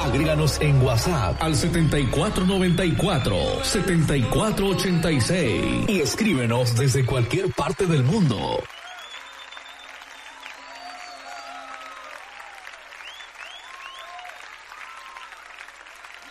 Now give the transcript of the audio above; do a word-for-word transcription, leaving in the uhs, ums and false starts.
Agréganos en WhatsApp al setenta y cuatro noventa y cuatro, setenta y cuatro ochenta y seis y escríbenos desde cualquier parte del mundo.